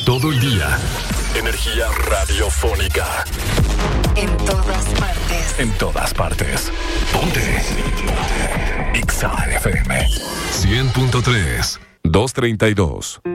Todo el día. Energía radiofónica. En todas partes. En todas partes. Ponte. Exa FM 100.3 232.